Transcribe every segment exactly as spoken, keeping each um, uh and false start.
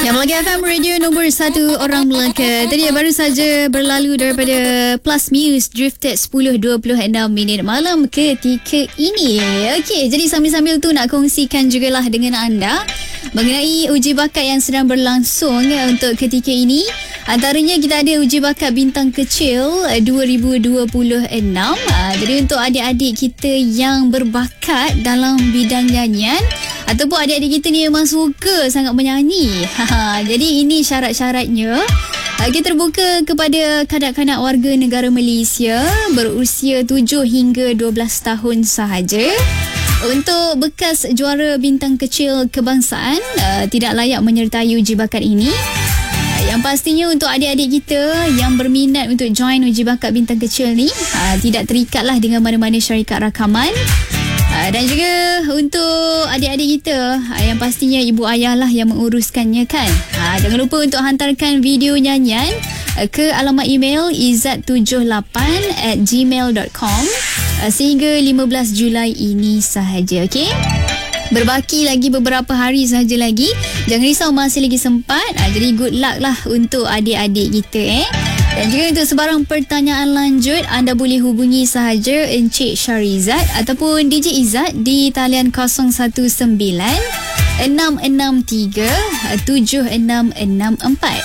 Yang Melaka F M Radio nombor satu orang Melaka. Tadi baru saja berlalu daripada Plus Muse Drifted sepuluh dua puluh enam minit malam ketika ini. Okey, jadi sambil-sambil tu nak kongsikan jugalah dengan anda mengenai uji bakat yang sedang berlangsung ya, untuk ketika ini. Antaranya kita ada uji bakat bintang kecil dua ribu dua puluh enam. Jadi untuk adik-adik kita yang berbakat dalam bidang nyanyian ataupun adik-adik kita ni memang suka sangat menyanyi. Jadi ini syarat-syaratnya. Kita terbuka kepada kanak-kanak warga negara Malaysia berusia tujuh hingga dua belas tahun sahaja. Untuk bekas juara bintang kecil kebangsaan uh, tidak layak menyertai uji bakat ini. Uh, yang pastinya untuk adik-adik kita yang berminat untuk join uji bakat bintang kecil ni uh, tidak terikatlah dengan mana-mana syarikat rakaman. Uh, dan juga untuk adik-adik kita uh, yang pastinya ibu ayah lah yang menguruskannya kan. Uh, jangan lupa untuk hantarkan video nyanyian uh, ke alamat email izat tujuh lapan at gmail dot com uh, sehingga lima belas Julai ini sahaja. Okey. Berbaki lagi beberapa hari sahaja lagi. Jangan risau, masih lagi sempat. Uh, jadi good luck lah untuk adik-adik kita eh. Dan juga untuk sebarang pertanyaan lanjut, anda boleh hubungi sahaja Encik Syarizat ataupun D J Izzat di talian kosong satu sembilan enam enam tiga tujuh enam enam empat.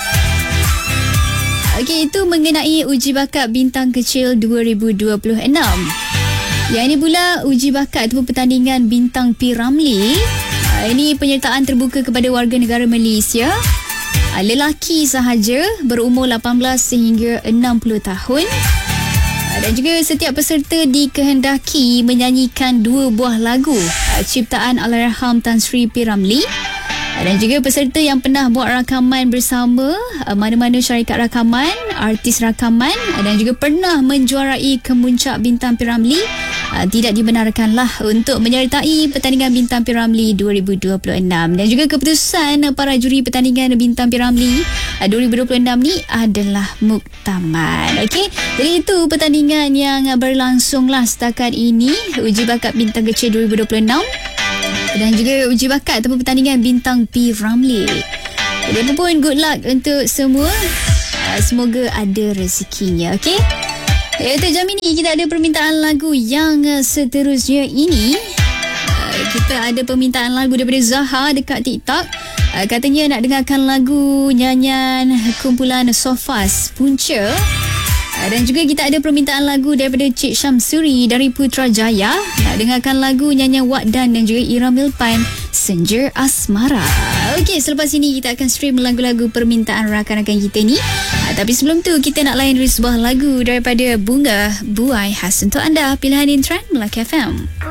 Okey, itu mengenai uji bakat bintang kecil dua ribu dua puluh enam. Yang ini pula uji bakat ataupun pertandingan bintang P. Ramlee. Ini penyertaan terbuka kepada warga negara Malaysia. Lelaki sahaja berumur lapan belas sehingga enam puluh tahun. Dan juga setiap peserta dikehendaki menyanyikan dua buah lagu ciptaan Allahyarham Tan Sri P. Ramlee. Dan juga peserta yang pernah buat rakaman bersama mana-mana syarikat rakaman, artis rakaman dan juga pernah menjuarai kemuncak bintang P. Ramlee tidak dibenarkanlah untuk menyertai pertandingan bintang P. Ramlee dua ribu dua puluh enam. Dan juga keputusan para juri pertandingan bintang P. Ramlee dua ribu dua puluh enam ni adalah muktamad. Okey, jadi itu pertandingan yang berlangsunglah setakat ini, uji bakat bintang kecil dua ribu dua puluh enam dan juga uji bakat ataupun pertandingan bintang P. Ramlee. Jadi apapun, good luck untuk semua. Semoga ada rezekinya. Okey. Ya, untuk jam ini kita ada permintaan lagu yang seterusnya ini. Uh, kita ada permintaan lagu daripada Zaha dekat TikTok. Uh, katanya nak dengarkan lagu nyanyian kumpulan Sofas Punca. Uh, dan juga kita ada permintaan lagu daripada Cik Syamsuri dari Putrajaya. Nak dengarkan lagu nyanyian Wak Dan dan juga Ira Milpan, Senja Asmara. Okey, selepas ini kita akan stream lagu-lagu permintaan rakan-rakan kita ni. Ha, tapi sebelum tu kita nak layan dulu sebuah lagu daripada Bunga Buai khas untuk anda. Pilihan Intran Melaka F M.